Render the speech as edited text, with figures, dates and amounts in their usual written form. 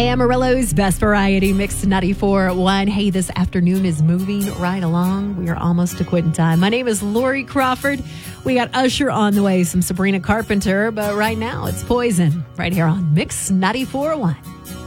Amarillo's Best Variety Mix 94.1. Hey, this afternoon is moving right along. We are almost to quitting time. My name is Lori Crawford. We got Usher on the way, some Sabrina Carpenter, but right now it's Poison right here on Mix 94.1.